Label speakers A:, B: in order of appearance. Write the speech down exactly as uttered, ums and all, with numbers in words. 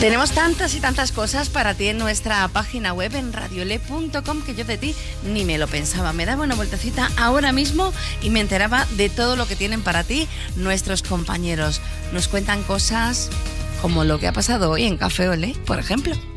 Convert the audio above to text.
A: Tenemos tantas y tantas cosas para ti en nuestra página web en radiole punto com que yo de ti ni me lo pensaba. Me daba una vueltecita ahora mismo y me enteraba de todo lo que tienen para ti nuestros compañeros. Nos cuentan cosas como lo que ha pasado hoy en Café Olé, por ejemplo.